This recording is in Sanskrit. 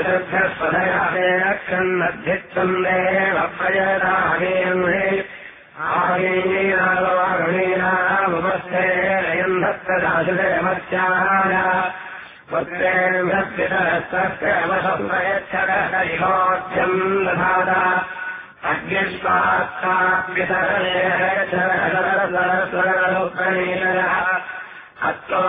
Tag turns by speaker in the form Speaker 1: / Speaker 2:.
Speaker 1: क्षन्नद्धित्सन्देव प्रयदाहेन्हे आगीनागवागणीनामुपस्थे नयन्धत्तदाशुदेवस्याय पुत्रेभ्यस्तितरस्तस्यवसंप्रयच्छकरिहोध्यम् दधाता अग्निष्पात्ताप्यसरेः